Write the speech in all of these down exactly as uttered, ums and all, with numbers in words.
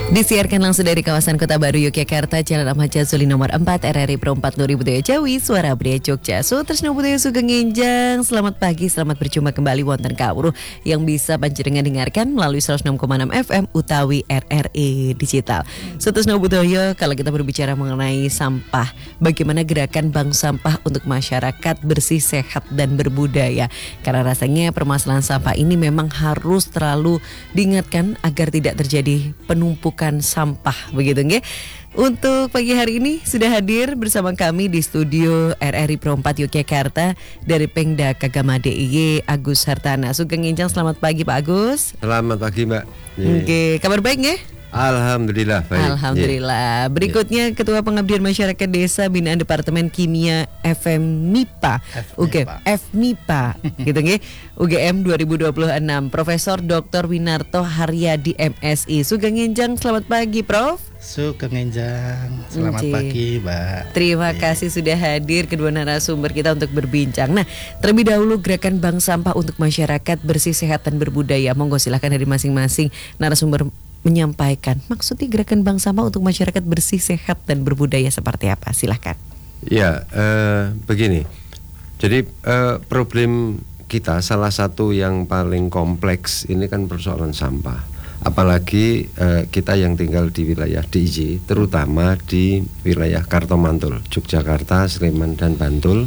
Disiarkan langsung dari kawasan Kota Baru Yogyakarta, Jalan Ahmad Yazuli nomor empat, R R I Pro empat Nuri Budaya Jawi, Suara Budaya Jogja. So, Tresno Budaya Sugeng Enjang. Selamat pagi, selamat berjumpa kembali wonten kawruh yang bisa panjenengan dengarkan melalui seratus enam koma enam F M utawi R R I Digital. So, Tresno Budaya, kalau kita berbicara mengenai sampah, bagaimana gerakan bank sampah untuk masyarakat bersih, sehat dan berbudaya. Karena rasanya permasalahan sampah ini memang harus terlalu diingatkan agar tidak terjadi penumpukan sampah, begitu nggih. Untuk pagi hari ini sudah hadir bersama kami di studio R R I Pro empat Yogyakarta dari Pengda Kagama D I Y Agus Hartana. Sugeng Enjang, selamat pagi Pak Agus. Selamat pagi Mbak. Oke, okay. Kabar baik nggih? Alhamdulillah baik. Alhamdulillah. Berikutnya Ketua Pengabdian Masyarakat Desa Binaan Departemen Kimia F M M I P A. Oke, F M I P A gitu nggih. U G M dua ribu dua puluh enam. Profesor Doktor Winarto Haryadi M Si. Sugeng Enjang, selamat pagi Prof. Sugeng Enjang, selamat Nci. pagi Mbak. Terima kasih sudah hadir kedua narasumber kita untuk berbincang. Nah, terlebih dahulu gerakan bank sampah untuk masyarakat bersih, sehat dan berbudaya. Monggo silakan dari masing-masing narasumber menyampaikan maksudnya gerakan bank sampah untuk masyarakat bersih, sehat dan berbudaya seperti apa. Silakan. Ya, eh, begini. Jadi eh, problem kita salah satu yang paling kompleks ini kan persoalan sampah. Apalagi eh, kita yang tinggal di wilayah D I Y, terutama di wilayah Kartomantul, Yogyakarta, Sleman dan Bantul,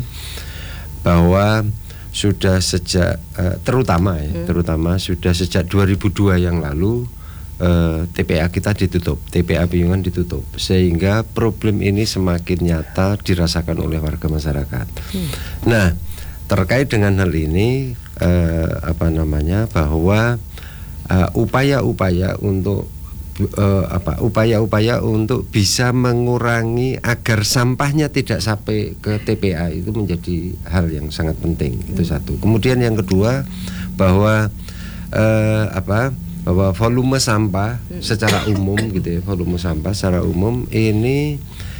bahwa sudah sejak eh, terutama ya, hmm. terutama sudah sejak dua ribu dua yang lalu Uh, T P A kita ditutup, T P A Piungan ditutup, sehingga problem ini semakin nyata dirasakan oleh warga masyarakat. Hmm. Nah, terkait dengan hal ini, uh, apa namanya, bahwa uh, upaya-upaya untuk uh, apa, upaya-upaya untuk bisa mengurangi agar sampahnya tidak sampai ke T P A itu menjadi hal yang sangat penting. Hmm. Itu satu. Kemudian yang kedua, bahwa uh, apa bahwa volume sampah secara umum gitu ya, volume sampah secara umum ini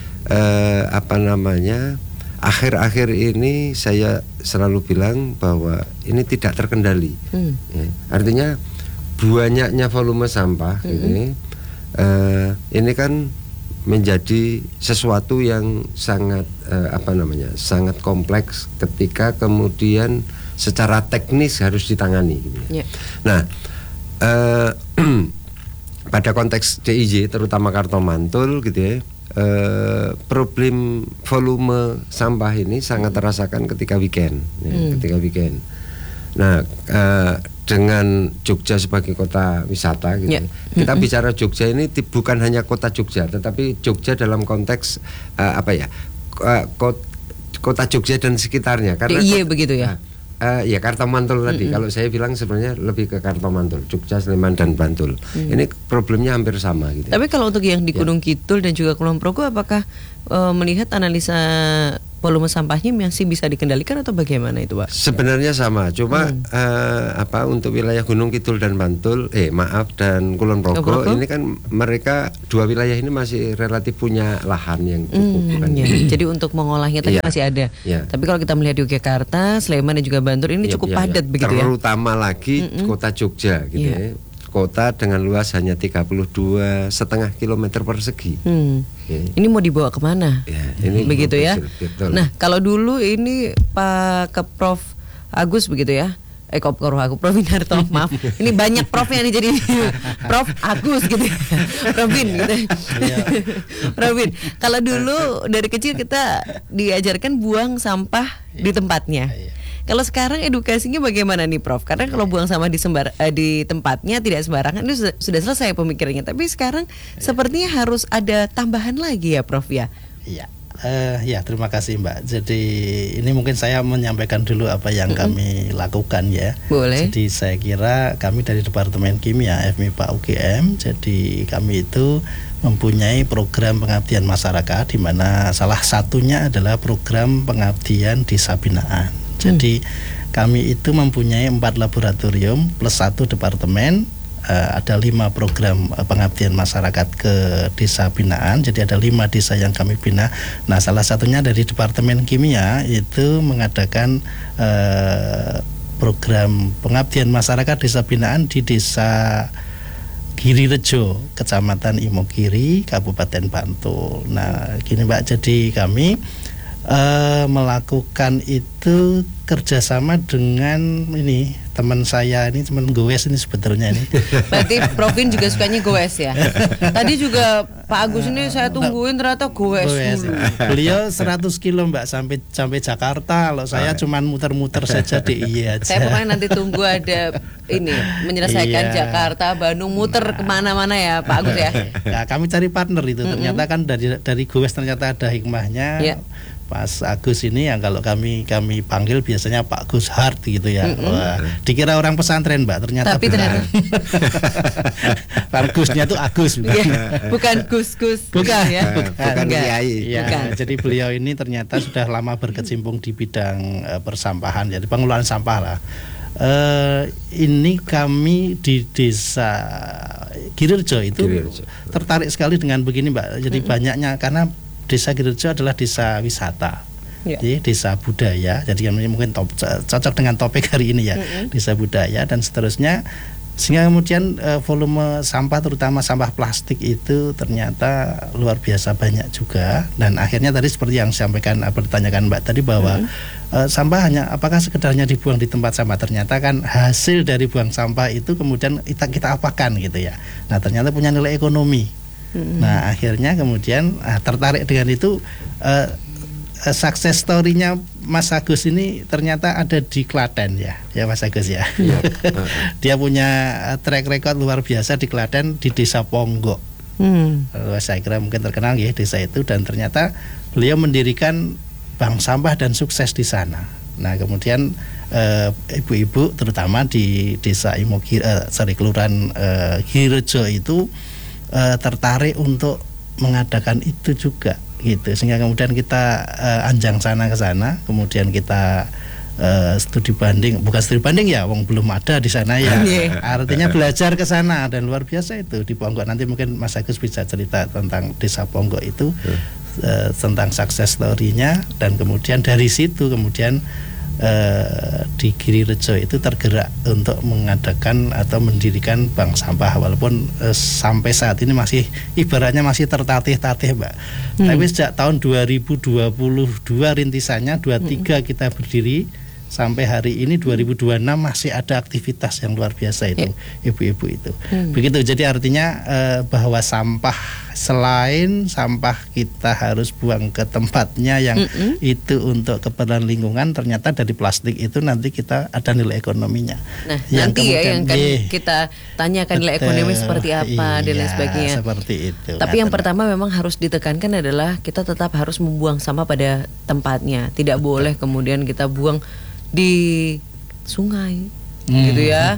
eh, apa namanya akhir-akhir ini saya selalu bilang bahwa ini tidak terkendali. Hmm. Ya, artinya banyaknya volume sampah hmm. ini eh, ini kan menjadi sesuatu yang sangat eh, apa namanya sangat kompleks ketika kemudian secara teknis harus ditangani gitu ya. Yeah. Nah, Uh, pada konteks D I Y terutama Kartomantul gitu ya, uh, problem volume sampah ini sangat terasakan ketika weekend ya, hmm. ketika weekend. Nah, uh, dengan Jogja sebagai kota wisata gitu yeah. kita mm-hmm. bicara Jogja ini t- bukan hanya kota Jogja, tetapi Jogja dalam konteks uh, apa ya uh, kot- kota Jogja dan sekitarnya. Karena D I Y begitu ya. Uh, Uh, ya Kartomantul tadi. Mm-hmm. Kalau saya bilang sebenarnya lebih ke Kartomantul, Jogja, Sleman dan Bantul. Mm. Ini problemnya hampir sama gitu. Tapi kalau untuk yang di Gunung ya. Kidul dan juga Kulon Progo, apakah uh, melihat analisa volume sampahnya masih bisa dikendalikan atau bagaimana itu, Pak? Sebenarnya sama, cuma hmm. uh, apa untuk wilayah Gunung Kidul dan Bantul, eh maaf dan Kulon Progo, Progo ini kan mereka dua wilayah ini masih relatif punya lahan yang cukup. Hmm, kan? Ya. Jadi untuk mengolahnya tadi ya. masih ada. Ya. Tapi kalau kita melihat Yogyakarta, Sleman dan juga Bantul ini ya, cukup ya, padat ya. begitu Terutama ya. Terutama lagi Mm-mm. kota Jogja, gitu ya. ya. Kota dengan luas hanya tiga puluh dua setengah kilometer persegi. Hmm. Ya. Ini mau dibawa kemana? Ya, ini begitu ya. Betul. Nah, kalau dulu ini Pak ke Prof Agus begitu ya. Eh kok Prof aku Prof Winarto, maaf. Ini banyak Profnya nih jadi Prof Agus gitu. Prof Win gitu. Prof Win. Kalau dulu dari kecil kita diajarkan buang sampah di tempatnya. Kalau sekarang edukasinya bagaimana nih Prof? Karena kalau buang sampah di sembar eh, di tempatnya tidak sembarangan itu sudah, sudah selesai pemikirannya. Tapi sekarang ya. sepertinya harus ada tambahan lagi ya Prof ya. Iya. Uh, ya terima kasih Mbak. Jadi ini mungkin saya menyampaikan dulu apa yang mm-hmm. kami lakukan ya. Boleh. Jadi saya kira kami dari Departemen Kimia F M I P A U G M. Jadi kami itu mempunyai program pengabdian masyarakat di mana salah satunya adalah program pengabdian desa binaan. Jadi hmm. kami itu mempunyai empat laboratorium plus satu departemen, uh, ada lima program uh, pengabdian masyarakat ke desa binaan. Jadi ada lima desa yang kami bina. Nah, salah satunya dari Departemen Kimia itu mengadakan uh, program pengabdian masyarakat desa binaan di desa Girirejo, Kecamatan Imogiri, Kabupaten Bantul. Nah, gini Mbak, jadi kami uh, melakukan itu kerjasama dengan ini teman saya ini, teman goes ini sebetulnya ini. Berarti Provin juga sukanya goes ya. Tadi juga Pak Agus ini saya tungguin ternyata goes, goes. dulu. Beliau seratus kilo Mbak sampai sampai Jakarta. Kalau saya cuman muter-muter saja di iya aja. Saya pokoknya nanti tunggu ada ini menyelesaikan iya. Jakarta, Bandung, muter nah. kemana-mana ya Pak Agus ya. Nah, kami cari partner itu. Ternyata kan dari dari goes ternyata ada hikmahnya. Yeah. Mas Agus ini yang kalau kami kami panggil biasanya Pak Gus Hart gitu ya. Mm-hmm. Wah, dikira orang pesantren Mbak, ternyata tapi ternyata Pak Gusnya tuh Agus bukan, yeah, bukan Gus-Gus bukan ya. bukan, bukan Kiai ya, bukan. Jadi beliau ini ternyata sudah lama berkecimpung di bidang uh, persampahan, jadi pengelolaan sampah lah. Uh, ini kami di desa Girirejo itu Girirejo. tertarik sekali dengan begini Mbak. Jadi mm-hmm. banyaknya karena Desa Girirejo adalah desa wisata, ya. Jadi desa budaya. Jadi mungkin top, cocok dengan topik hari ini ya, mm-hmm. desa budaya dan seterusnya. Sehingga kemudian e, volume sampah terutama sampah plastik itu ternyata luar biasa banyak juga. Dan akhirnya tadi seperti yang disampaikan apa ditanyakan Mbak tadi bahwa mm-hmm. e, sampah hanya apakah sekedarnya dibuang di tempat sampah. Ternyata kan hasil dari buang sampah itu kemudian kita, kita apakan gitu ya. Nah ternyata punya nilai ekonomi. Hmm. Nah akhirnya kemudian ah, tertarik dengan itu uh, uh, success story-nya Mas Agus ini ternyata ada di Klaten ya, ya Mas Agus ya. Yeah. Dia punya uh, track record luar biasa di Klaten di Desa Ponggok. Hmm. Uh, saya kira mungkin terkenal ya desa itu dan ternyata beliau mendirikan bank sampah dan sukses di sana. Nah kemudian uh, ibu-ibu terutama di Desa Imogiri, uh, sorry Kelurahan uh, Girirejo itu Uh, tertarik untuk mengadakan itu juga gitu sehingga kemudian kita uh, anjang sana ke sana kemudian kita uh, studi banding bukan studi banding ya wong belum ada di sana ya artinya belajar ke sana dan luar biasa itu di Ponggok. Nanti mungkin Mas Agus bisa cerita tentang Desa Ponggok itu uh, tentang success story-nya dan kemudian dari situ kemudian Uh, di Girirejo itu tergerak untuk mengadakan atau mendirikan bank sampah walaupun uh, sampai saat ini masih ibaratnya masih tertatih-tatih Mbak. Hmm. Tapi sejak tahun dua ribu dua puluh dua rintisannya dua puluh tiga hmm. kita berdiri sampai hari ini dua ribu dua puluh enam masih ada aktivitas yang luar biasa itu yeah. ibu-ibu itu. Hmm. Begitu. Jadi artinya uh, bahwa sampah selain sampah kita harus buang ke tempatnya yang mm-mm. itu untuk keperluan lingkungan, ternyata dari plastik itu nanti kita ada nilai ekonominya. Nah, yang nanti ya yang kan eh, kita tanyakan nilai ekonomi seperti apa iya, dan lain sebagainya. Seperti itu. Tapi yang pertama memang harus ditekankan adalah kita tetap harus membuang sampah pada tempatnya. Tidak Betul. boleh kemudian kita buang di sungai hmm. gitu ya.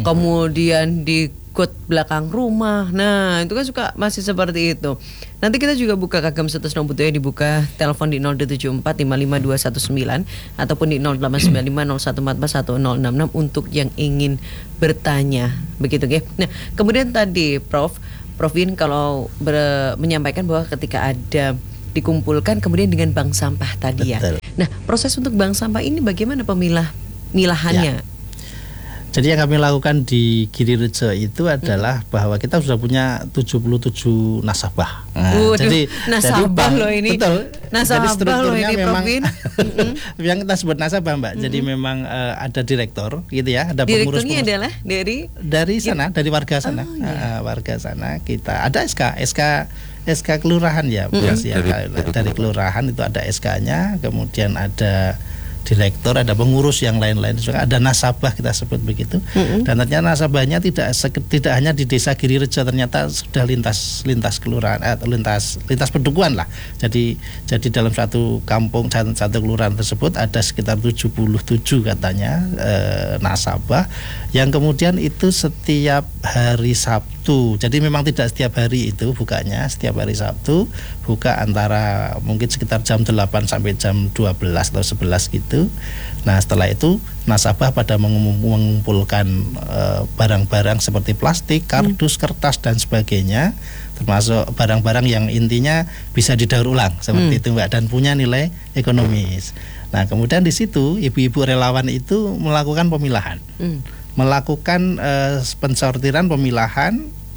Kemudian di got belakang rumah. Nah, itu kan suka masih seperti itu. Nanti kita juga buka Kagem Setus Nobutoyo, dibuka telepon di nol dua tujuh empat lima lima dua satu sembilan ataupun di nol delapan sembilan lima nol satu empat empat satu nol enam enam untuk yang ingin bertanya. Begitu ya. Nah, kemudian tadi Prof Profin kalau ber, menyampaikan bahwa ketika ada dikumpulkan kemudian dengan bank sampah tadi ya. Betul. Nah, proses untuk bank sampah ini bagaimana pemilah milahannya? Ya. Jadi yang kami lakukan di Girirejo itu adalah hmm. bahwa kita sudah punya tujuh puluh tujuh nasabah. Nah, Uduh, jadi nasabah jadi bank, loh ini. Betul. Nasabah jadi strukturnya loh ini, memang yang kita sebut nasabah, Mbak. Hmm. Jadi memang uh, ada direktur gitu ya, ada pengurus. Direkturnya adalah dari dari sana, dari warga sana. Oh, iya. uh, warga sana kita ada S K, S K S K kelurahan ya, mm-hmm. ya dari, dari kelurahan itu ada S K-nya, kemudian ada direktur, ada pengurus yang lain-lain, ada nasabah kita sebut begitu. Mm-hmm. Dan ternyata nasabahnya tidak tidak hanya di Desa Girirejo, ternyata sudah lintas lintas kelurahan atau eh, lintas lintas pedukuhan lah. Jadi jadi dalam satu kampung satu, satu kelurahan tersebut ada sekitar tujuh puluh tujuh katanya eh, nasabah yang kemudian itu setiap hari Sabtu. Jadi memang tidak setiap hari itu bukanya, setiap hari Sabtu buka antara mungkin sekitar jam delapan sampai jam dua belas atau sebelas gitu. Nah, setelah itu nasabah pada mengumpulkan e, barang-barang seperti plastik, kardus, hmm. kertas dan sebagainya, termasuk barang-barang yang intinya bisa didaur ulang seperti hmm. itu Mbak, dan punya nilai ekonomis. Nah, kemudian di situ ibu-ibu relawan itu melakukan pemilahan. Hmm. melakukan uh, pensortiran pemilahan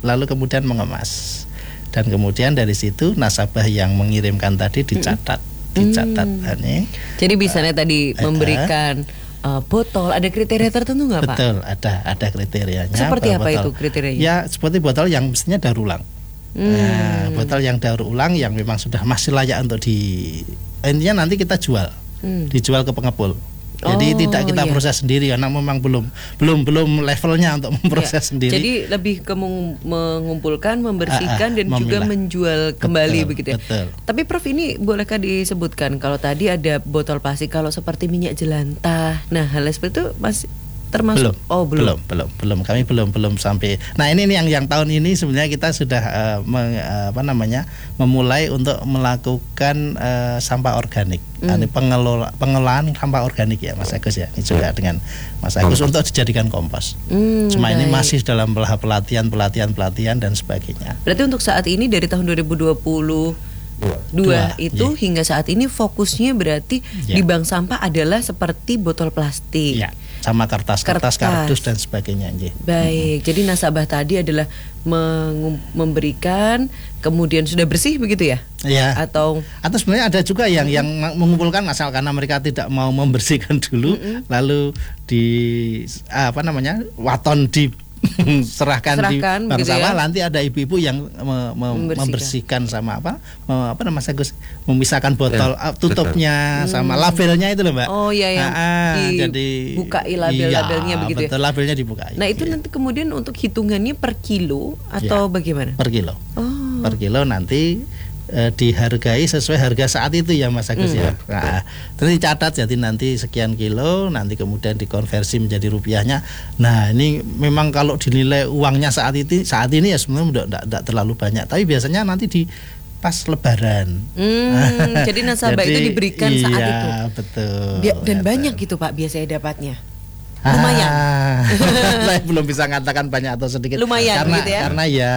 lalu kemudian mengemas. Dan kemudian dari situ nasabah yang mengirimkan tadi dicatat, dicatat. Hmm. Ini. Jadi bisanya uh, tadi uh, memberikan uh, botol, ada kriteria tertentu nggak Pak? Betul, ada ada kriterianya. Seperti apa botol, itu kriterianya? Ya seperti botol yang mestinya daur ulang. Hmm. Nah, botol yang daur ulang yang memang sudah masih layak untuk di intinya nanti kita jual, hmm. dijual ke pengepul. Jadi oh, tidak kita iya. proses sendiri karena memang belum belum belum levelnya untuk memproses ya, sendiri. Jadi lebih ke mengumpulkan, membersihkan ah, ah, dan memilah. juga menjual kembali betul, begitu ya. Betul. Tapi Prof ini bolehkah disebutkan kalau tadi ada botol plastik kalau seperti minyak jelantah. Nah, hal seperti itu masih termasuk belum, oh belum. belum belum belum kami belum belum sampai. Nah ini nih yang yang tahun ini sebenarnya kita sudah uh, meng, uh, apa namanya memulai untuk melakukan uh, sampah organik. Hmm. Nah, ini pengelola, pengelolaan sampah organik ya Mas Agus ya. Ini juga dengan Mas Agus hmm. untuk dijadikan kompos. Hmm, Cuma baik. Ini masih dalam pelatihan pelatihan pelatihan dan sebagainya. Berarti untuk saat ini dari tahun dua ribu dua puluh Dua, dua itu yeah. hingga saat ini fokusnya berarti yeah. di bank sampah adalah seperti botol plastik, yeah. sama kertas, kertas, kardus dan sebagainya. Yeah. Baik, mm-hmm. jadi nasabah tadi adalah meng- memberikan, kemudian sudah bersih begitu ya? Ya. Atau atau sebenarnya ada juga yang mm-hmm. yang mengumpulkan asal karena mereka tidak mau membersihkan dulu, mm-hmm. lalu di apa namanya waton di serahkan, serahkan di bank sampah, ya? Nanti ada ibu-ibu yang me, me, membersihkan. membersihkan sama apa me, apa namanya Gus memisahkan botol ya, tutupnya betul. Sama labelnya itu loh Mbak. Oh iya yang nah, jadi bukai label-labelnya iya, begitu betul, ya. Labelnya dibukai. Nah itu ya. Nanti kemudian untuk hitungannya per kilo atau ya, bagaimana? Per kilo. Oh. Per kilo nanti eh, dihargai sesuai harga saat itu ya Mas Agus hmm. ya. Nah, terus dicatat jadi nanti sekian kilo, nanti kemudian dikonversi menjadi rupiahnya. Nah, ini memang kalau dinilai uangnya saat itu saat ini ya sebenarnya tidak terlalu banyak, tapi biasanya nanti di pas lebaran. Hmm, jadi nasabah jadi, itu diberikan iya, saat itu. Betul. Bi- dan betul. Banyak gitu Pak biasanya dapatnya. Lumayan. Ah, saya belum bisa mengatakan banyak atau sedikit. Lumayan karena, gitu ya. Karena ya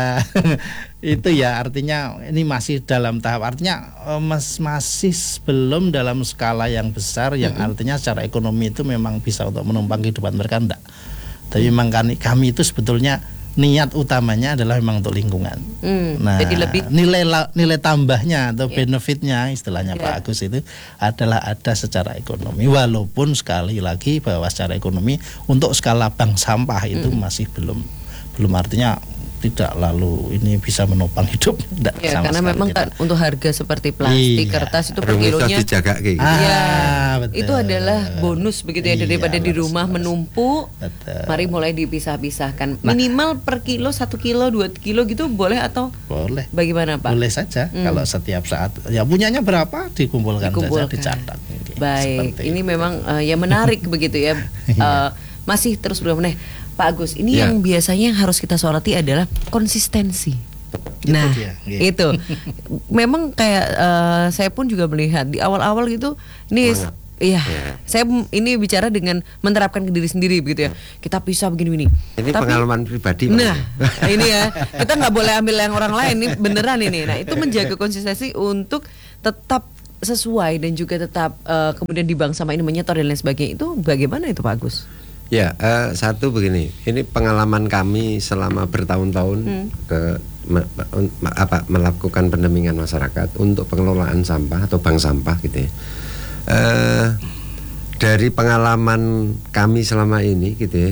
itu ya artinya ini masih dalam tahap artinya mas, masih belum dalam skala yang besar yang mm-hmm. artinya secara ekonomi itu memang bisa untuk menumpang kehidupan mereka enggak. Tapi memang kami, kami itu sebetulnya niat utamanya adalah memang untuk lingkungan. Hmm, nah, jadi lebih nilai nilai tambahnya atau yeah. benefitnya istilahnya yeah. Pak Agus itu adalah ada secara ekonomi. Walaupun sekali lagi bahwa secara ekonomi untuk skala bank sampah itu hmm. masih belum belum artinya tidak lalu ini bisa menopang hidup. Ya, karena memang kan untuk harga seperti plastik, iya. kertas itu per kilonya dijaga kayak gitu. Ah, ya, betul. Itu adalah bonus begitu ya, iya, daripada di rumah betul. menumpuk. Betul. Mari mulai dipisah-pisahkan. Nah, minimal per kilo satu kilo dua kilo gitu boleh atau boleh? Bagaimana Pak? Boleh saja hmm. kalau setiap saat ya punyanya berapa dikumpulkan, dikumpulkan. saja dicatat. Baik, ini itu. memang uh, ya menarik begitu ya. Uh, masih terus berapa nih? Pak Agus, ini ya. yang biasanya harus kita soroti adalah konsistensi. Nah, itu, dia, ya. itu memang kayak uh, saya pun juga melihat di awal-awal gitu, ini iya, ya. saya ini bicara dengan menerapkan ke diri sendiri begitu ya. Kita pisah begini-begini. Ini Tapi, pengalaman pribadi. Nah, ini ya, kita nggak boleh ambil yang orang lain, ini beneran ini. Nah, itu menjaga konsistensi untuk tetap sesuai dan juga tetap uh, kemudian di bank sama ini menyetor dan lain sebagainya. Itu bagaimana itu Pak Agus? Ya, uh, satu begini, ini pengalaman kami selama bertahun-tahun hmm. ke me, me, apa melakukan pendampingan masyarakat untuk pengelolaan sampah atau bank sampah gitu ya. Uh, dari pengalaman kami selama ini gitu ya,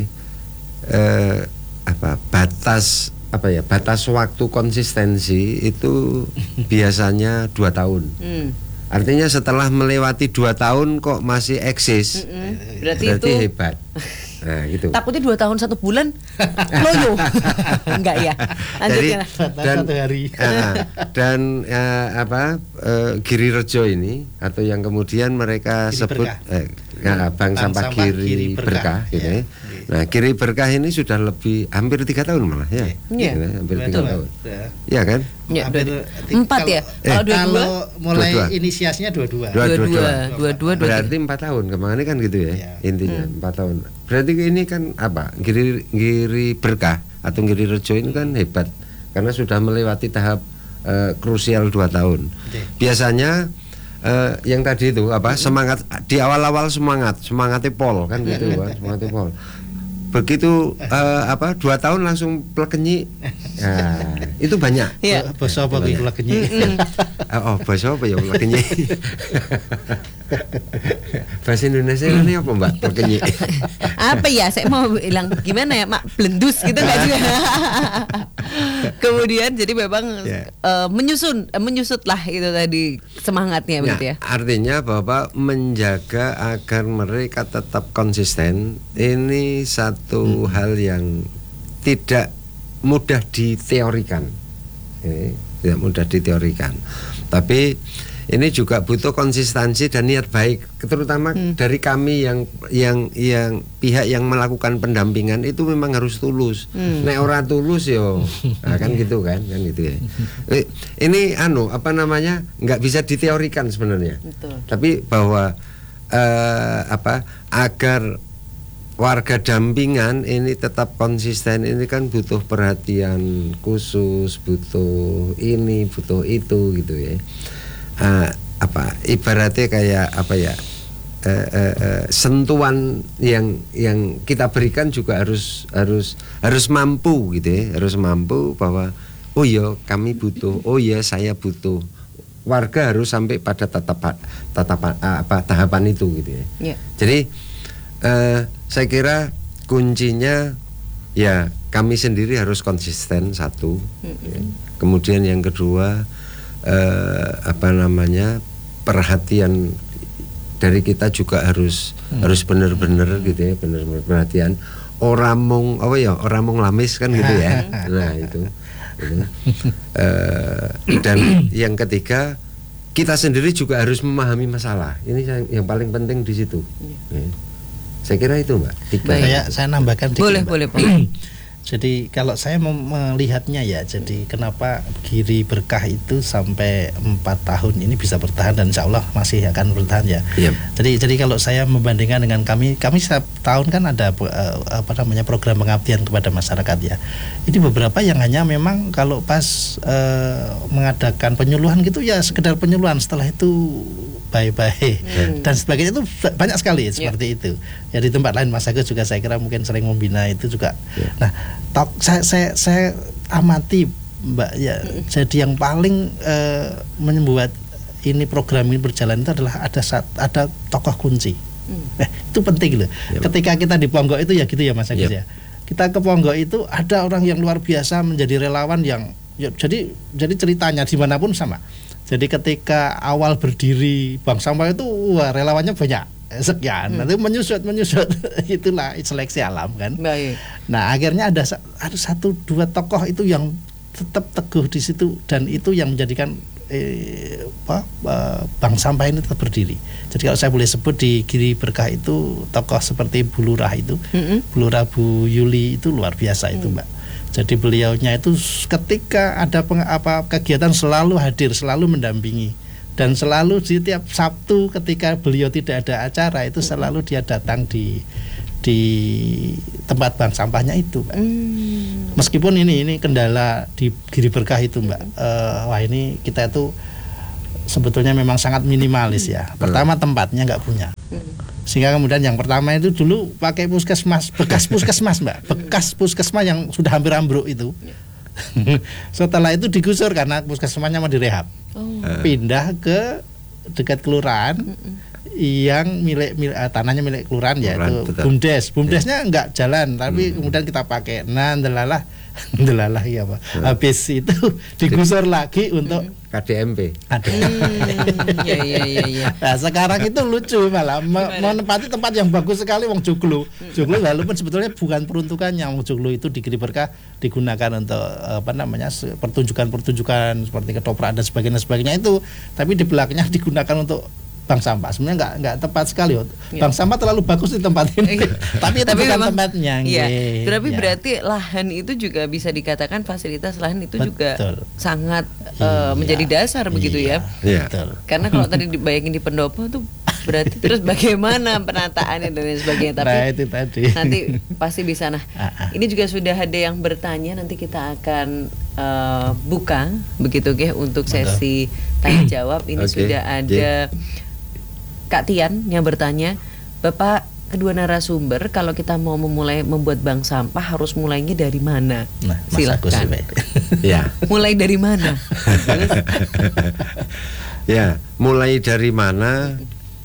uh, apa batas apa ya batas waktu konsistensi itu biasanya dua tahun. Hmm. Artinya setelah melewati dua tahun kok masih eksis, mm-mm. berarti, berarti itu hebat. Nah, gitu. Takutnya dua tahun satu bulan loyo. Enggak ya. Jadi, dan satu hari. Uh, dan uh, apa uh, Giri Rejo ini atau yang kemudian mereka Giri sebut eh, ya, Bank Sampah Giri Berkah, gitu ya. Nah, Giri Berkah ini sudah lebih hampir tiga tahun malah ya. Iya. Ya, hampir tiga tahun. Iya kan? Ya, empat ya. Kalau eh, dua-dua mulai dua-dua. Inisiasinya dua-dua. Dua-dua. Dua-dua. Berarti empat tahun kemarin kan gitu ya, ya. Intinya empat hmm. tahun. Berarti ini kan apa? Giri Giri Berkah atau Giri Rejo ini kan hebat karena sudah melewati tahap uh, krusial dua tahun. Okay. Biasanya uh, yang tadi itu apa? Semangat di awal-awal semangat, semangatnya pol kan gitu kan, semangatnya pol. begitu uh, apa dua tahun langsung plekenyi. Nah, itu banyak. Ya. Bahasa apa kuwi plekenyi? Oh, bahasa apa ya plekenyi? Bahasa Indonesia ini apa Mbak plekenyi? Apa ya? Saya mau bilang gimana ya, Mak, blendus gitu nggak juga. Kemudian jadi memang Ya. uh, menyusun, uh, menyusut lah itu tadi semangatnya Nah, begitu ya. artinya bahwa menjaga agar mereka tetap konsisten ini satu hmm. hal yang tidak mudah diteorikan, ini tidak mudah diteorikan. Tapi ini juga butuh konsistensi dan niat baik, terutama hmm. dari kami yang yang yang pihak yang melakukan pendampingan itu memang harus tulus. Hmm. Nek ora tulus yo, nah, kan gitu kan, kan gitu ya. Ini anu apa namanya nggak bisa diteorikan sebenarnya. Betul. Tapi bahwa uh, apa agar warga dampingan ini tetap konsisten ini kan butuh perhatian khusus, butuh ini, butuh itu gitu ya. Uh, apa ibaratnya kayak apa ya uh, uh, uh, sentuhan yang yang kita berikan juga harus harus harus mampu gitu ya, harus mampu bahwa oh iya kami butuh, oh iya saya butuh. Warga harus sampai pada tatapan tatapan uh, apa tahapan itu gitu ya. Yeah. Jadi uh, saya kira kuncinya ya kami sendiri harus konsisten satu, mm-hmm. ya. Kemudian yang kedua eh, apa namanya perhatian dari kita juga harus hmm. harus benar-benar gitu ya, benar-benar perhatian. Orang mung apa ya orang mung lamis kan gitu ya. Nah itu, gitu. Eh, dan yang ketiga kita sendiri juga harus memahami masalah. Ini yang, yang paling penting di situ. Ya. Saya kira itu Mbak. Tiga. Saya saya nambahkan dikit, boleh Mbak. boleh boleh. Jadi kalau saya melihatnya ya, jadi kenapa Giri Berkah itu sampai empat tahun ini bisa bertahan dan insya Allah masih akan bertahan ya. Yep. Jadi jadi kalau saya membandingkan dengan kami, kami setiap tahun kan ada uh, apa namanya program pengabdian kepada masyarakat ya. Ini beberapa yang hanya memang kalau pas uh, mengadakan penyuluhan gitu ya sekedar penyuluhan, setelah itu bye-bye hmm. dan sebagainya itu banyak sekali seperti yeah. itu. Ya di tempat lain Mas Agus juga saya kira mungkin sering membina itu juga. Yeah. Nah, tok, saya, saya saya amati Mbak ya. Hmm. Jadi yang paling uh, membuat ini program ini berjalan itu adalah ada ada tokoh kunci. Hmm. Eh, itu penting loh. Yeah. Ketika kita di Ponggok itu ya gitu ya Mas Agus yeah. ya. Kita ke Ponggok itu ada orang yang luar biasa menjadi relawan yang ya, jadi jadi ceritanya dimanapun sama. Jadi ketika awal berdiri Bank Sampah itu wah relawannya banyak sekian, hmm. nanti menyusut menyusut itulah seleksi alam kan. Baik. Nah akhirnya ada ada satu dua tokoh itu yang tetap teguh di situ dan itu yang menjadikan eh, apa, Bank Sampah ini tetap berdiri. Jadi kalau saya boleh sebut di Giri Berkah itu tokoh seperti Bu Lurah itu, hmm. Bu Lurah Bu Yuli itu luar biasa itu hmm. Mbak. Jadi beliaunya itu ketika ada peng, apa kegiatan selalu hadir, selalu mendampingi dan selalu di tiap Sabtu ketika beliau tidak ada acara itu selalu dia datang di di tempat bank sampahnya itu, Mbak. Hmm. Meskipun ini ini kendala di Giri Berkah itu, Mbak. Uh, wah ini kita itu sebetulnya memang sangat minimalis ya. Pertama tempatnya nggak punya. Sehingga kemudian yang pertama itu dulu pakai puskesmas, bekas puskesmas Mbak, bekas puskesmas yang sudah hampir ambruk itu. Setelah itu digusur karena puskesmasnya mau direhab, oh. pindah ke dekat kelurahan yang milik, milik tanahnya milik kelurahan yaitu Bumdes. Bumdesnya enggak jalan, tapi hmm. kemudian kita pakai. Nah, delalah, delalah ya Pak. Hmm. Habis itu digusur lagi untuk K D M P. Hmm, ya, ya, ya, ya. Nah sekarang itu lucu malah menempati tempat yang bagus sekali Wong Joglo. Joglo walaupun sebetulnya bukan peruntukannya, Wong Joglo itu di Giri Berkah digunakan untuk apa namanya pertunjukan-pertunjukan seperti ketoprak dan sebagainya sebagainya itu, tapi di belakangnya digunakan untuk bank sampah. Sebenarnya nggak nggak tepat sekali. Bank ya. Sampah terlalu bagus di tempat ini, tapi itu tapi bukan memang, tempatnya. Iya. Tapi ya. Berarti lahan itu juga bisa dikatakan fasilitas lahan itu betul. Juga sangat uh, iya. menjadi dasar iya. begitu ya. Iya. Karena kalau tadi dibayangin di pendopo tuh berarti terus bagaimana penataannya dan lain sebagainya. Tapi nah, itu tadi. nanti pasti bisa. Nah, ini juga sudah ada yang bertanya. Nanti kita akan uh, buka begitu ya untuk sesi tanya jawab. Ini okay. sudah ada. Yeah. Kak Tian yang bertanya, Bapak kedua narasumber, kalau kita mau memulai membuat bank sampah harus mulainya dari mana? Nah, Mas Agus Silakan. Ya. Mulai dari mana? Ya, mulai dari mana?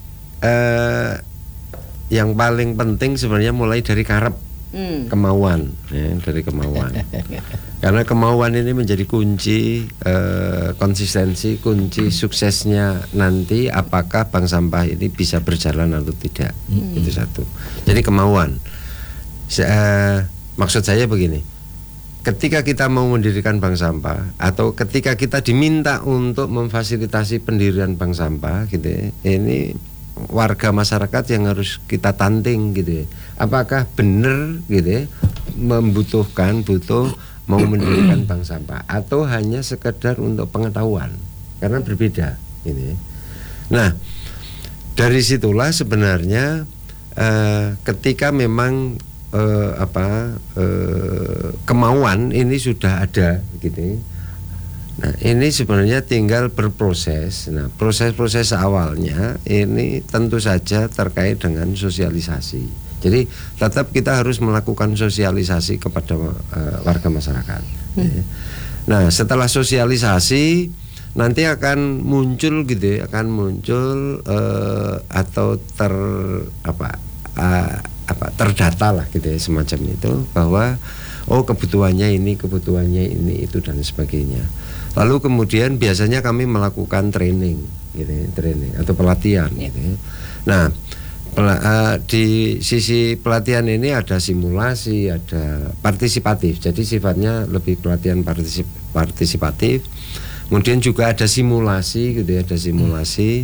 Eh, yang paling penting sebenarnya mulai dari karep, Hmm. kemauan, ya, dari kemauan. Karena kemauan ini menjadi kunci eh, konsistensi, kunci suksesnya nanti apakah bank sampah ini bisa berjalan atau tidak. Hmm. Itu satu. Jadi kemauan. Se eh, maksud saya begini. Ketika kita mau mendirikan bank sampah atau ketika kita diminta untuk memfasilitasi pendirian bank sampah gitu ya, ini warga masyarakat yang harus kita tanting gitu ya. Apakah benar gitu ya, membutuhkan butuh mau mendirikan bank sampah atau hanya sekedar untuk pengetahuan, karena berbeda ini. Nah, dari situlah sebenarnya eh, ketika memang eh, apa eh, kemauan ini sudah ada gitu. Nah, ini sebenarnya tinggal berproses. Nah, proses-proses awalnya ini tentu saja terkait dengan sosialisasi. Jadi tetap kita harus melakukan sosialisasi kepada uh, warga masyarakat. Hmm. Nah, setelah sosialisasi nanti akan muncul gitu, ya, akan muncul uh, atau ter apa uh, apa terdata lah gitu ya, semacam itu bahwa oh kebutuhannya ini, kebutuhannya ini itu dan sebagainya. Lalu kemudian biasanya kami melakukan training gitu ya, training atau pelatihan gitu ya. Nah, Pel- uh, di sisi pelatihan ini ada simulasi, ada partisipatif. Jadi sifatnya lebih pelatihan partisip- partisipatif. Kemudian juga ada simulasi gitu ya, ada simulasi,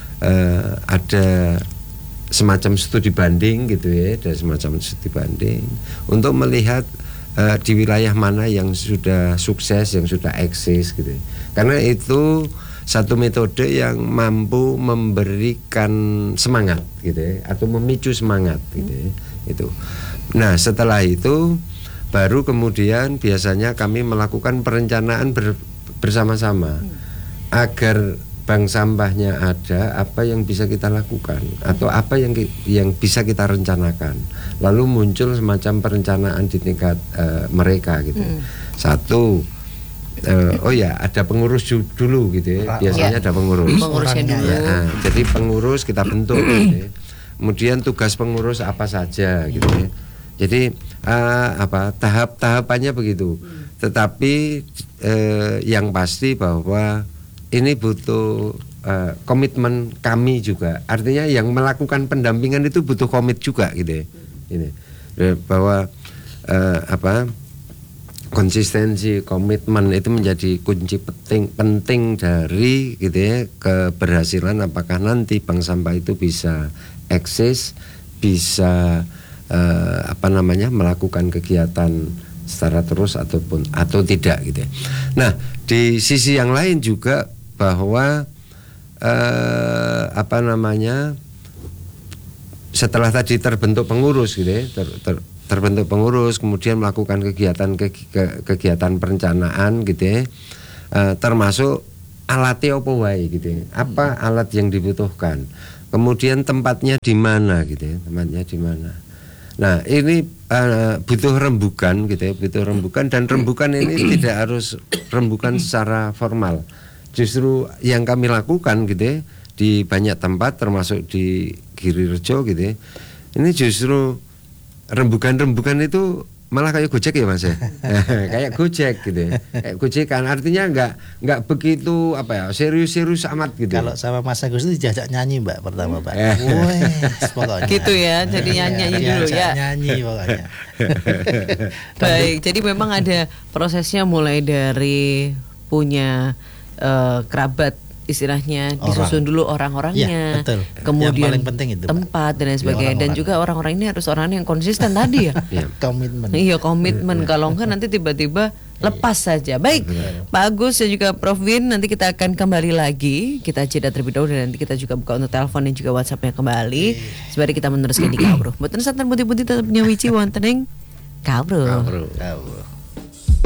uh, ada semacam studi banding gitu ya, ada semacam studi banding untuk melihat uh, di wilayah mana yang sudah sukses, yang sudah eksis gitu ya. Karena itu satu metode yang mampu memberikan semangat gitu ya, atau memicu semangat gitu ya, itu. Nah, setelah itu baru kemudian biasanya kami melakukan perencanaan ber, bersama-sama agar bank sampahnya ada, apa yang bisa kita lakukan atau apa yang yang bisa kita rencanakan. Lalu muncul semacam perencanaan di tingkat uh, mereka gitu. Hmm. Satu Uh, oh ya, ada pengurus dulu gitu ya. Biasanya ya, ada pengurus. Pengurusnya dulu. Ya, nah, jadi pengurus kita bentuk gitu ya. Kemudian tugas pengurus apa saja gitu ya. Jadi uh, apa tahap-tahapannya begitu. Tetapi uh, yang pasti bahwa ini butuh uh, komitmen kami juga. Artinya yang melakukan pendampingan itu butuh komit juga gitu ya. Ini bahwa uh, apa konsistensi, komitmen itu menjadi kunci penting penting dari gitu ya keberhasilan apakah nanti bank sampah itu bisa eksis, bisa eh, apa namanya melakukan kegiatan secara terus ataupun atau tidak gitu ya. Nah, di sisi yang lain juga bahwa eh, apa namanya setelah tadi terbentuk pengurus gitu ya, ter, ter, terbentuk pengurus, kemudian melakukan kegiatan ke, ke, kegiatan perencanaan gitu ya, e, termasuk alatnya apa wae gitu ya, apa alat yang dibutuhkan, kemudian tempatnya di mana gitu ya, tempatnya di mana. Nah ini e, butuh rembukan gitu ya, butuh rembukan dan rembukan ini tidak harus rembukan secara formal. Justru yang kami lakukan gitu ya di banyak tempat termasuk di Girirejo gitu ya, ini justru rembukan-rembukan itu malah kayak Gojek ya Mas ya. Kayak Gojek gitu ya. Kayak Gojek kan artinya enggak enggak begitu apa ya, serius-serius amat gitu. Kalau sama Mas Agus itu diajak nyanyi Mbak pertama Mbak. Wes pokoknya. Gitu ya. Jadi nyanyi dulu ya. Nyanyi pokoknya. Baik, jadi memang ada prosesnya mulai dari punya uh, kerabat istilahnya disusun dulu orang-orangnya, ya, betul. Kemudian yang paling penting itu, tempat dan lain sebagainya, ya, dan juga orang-orang ini harus orang yang konsisten tadi ya, komitmen. Iya komitmen, kalau enggak nanti tiba-tiba lepas saja. Baik, Pak Agus dan juga Prof Win, nanti kita akan kembali lagi, kita jeda terlebih dahulu dan nanti kita juga buka untuk telepon dan juga WhatsAppnya kembali. Sembari kita meneruskan di Kawruh. Mboten santen putih-putih tetap nyawici wonten ing Kawruh. Kawruh.